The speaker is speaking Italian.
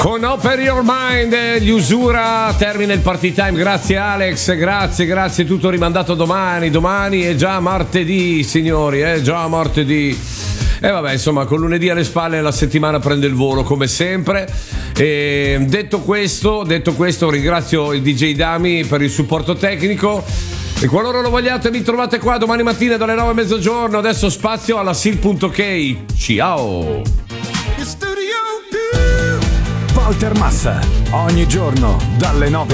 Con Open Your Mind, gli Usura, termina il party time. Grazie Alex, grazie, tutto rimandato domani è già martedì, signori, è già martedì. E vabbè, insomma, con lunedì alle spalle la settimana prende il volo come sempre. E detto questo, ringrazio il DJ Dami per il supporto tecnico. E qualora lo vogliate mi trovate qua domani mattina dalle 9 a mezzogiorno. Adesso spazio alla Sil.k. Ciao. Walter Massa, ogni giorno dalle 9